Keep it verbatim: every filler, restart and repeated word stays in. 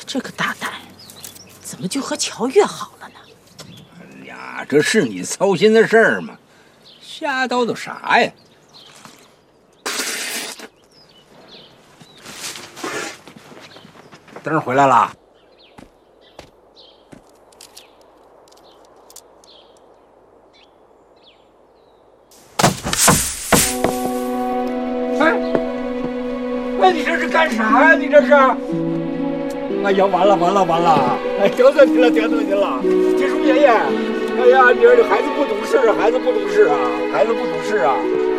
这个大胆，怎么就和乔月好了呢？ 哎呀，这是你操心的事儿吗？瞎叨叨啥呀？灯回来了。哎，哎，你这是干啥呀？你这是？哎呀，完了完了完了！哎，得罪您了，得罪您了，金叔爷爷！哎呀，你这孩子不懂事，孩子不懂事啊，孩子不懂事啊！